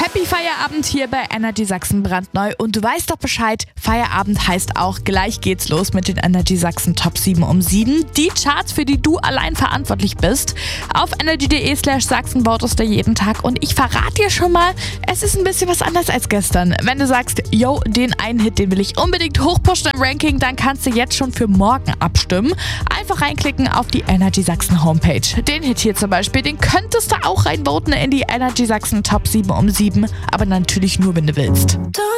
Happy Feierabend hier bei Energy Sachsen brandneu. Und du weißt doch Bescheid, Feierabend heißt auch, gleich geht's los mit den Energy Sachsen Top 7 um 7. Die Charts, für die du allein verantwortlich bist. Auf energy.de/Sachsen votest du jeden Tag. Und ich verrate dir schon mal, es ist ein bisschen was anders als gestern. Wenn du sagst, yo, den einen Hit, den will ich unbedingt hochpushen im Ranking, dann kannst du jetzt schon für morgen abstimmen. Einfach reinklicken auf die Energy Sachsen Homepage. Den Hit hier zum Beispiel, den könntest du auch reinvoten in die Energy Sachsen Top 7 um 7. Aber natürlich nur, wenn du willst.